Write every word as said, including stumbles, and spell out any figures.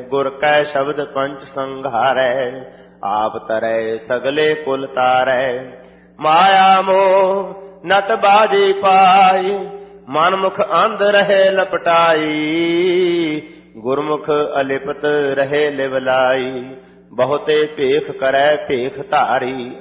गुर कै शब्द पंच संघारै। आप तरै सगले कुल तारै। माया मोह नत बाजी पाई। मन मुख अंध रहे लपटाई। गुरमुख अलिपत रहे लिवलाई। बहुते भेख करै भेख धारी।